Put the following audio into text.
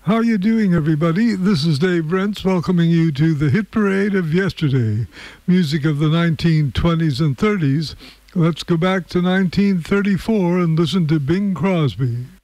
How you doing, everybody? This is Dave Brents welcoming you to the hit parade of yesterday. Music of the 1920s and 30s. Let's go back to 1934 and listen to Bing Crosby.